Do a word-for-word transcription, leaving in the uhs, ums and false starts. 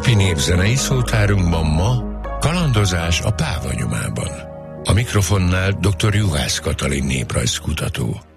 napi népzenei szótárunkban ma kalandozás a Páva nyomában. A mikrofonnál dr. Juhász Katalin néprajzkutató.